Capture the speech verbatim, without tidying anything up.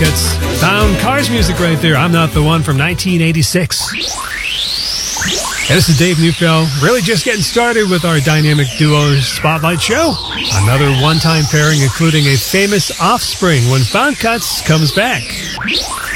Cuts. Down Cars music right there. I'm Not the One from nineteen eighty-six. Hey, this is Dave Neufeld. Really just getting started with our dynamic duo spotlight show. Another one-time pairing including a famous Offspring when Found Cuts comes back.